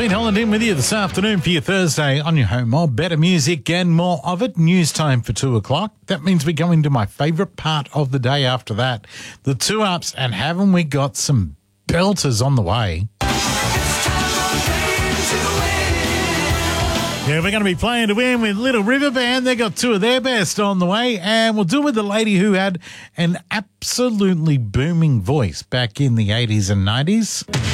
Dean Holland with you this afternoon for your Thursday on your home of better music and more of it. News time for 2 o'clock. That means we're going to my favourite part of the day after that, the 2-ups, and haven't we got some belters on the way? Yeah, we're going to be playing to win with Little River Band. They got 2 of their best on the way, and we'll do it with the lady who had an absolutely booming voice back in the 80s and 90s.